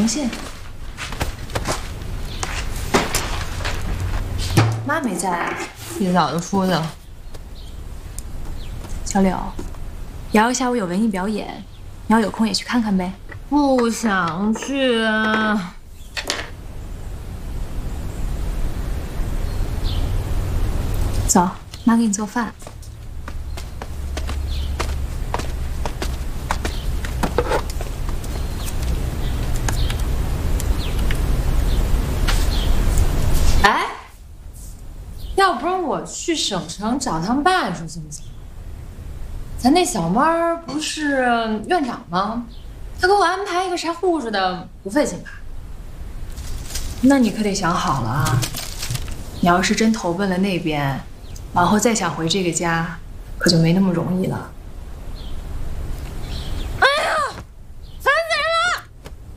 呈现。妈没在啊？ 一早就出去了。 小柳，瑶瑶下午有文艺表演，你要有空也去看看呗。 不想去啊。 走，妈给你做饭。 哎，要不然我去省城找他们办事行不行？咱那小猫不是院长吗？他给我安排一个查护士的，不费劲吧？ 那你可得想好了啊！你要是真投奔了那边，往后再想回这个家，可就没那么容易了。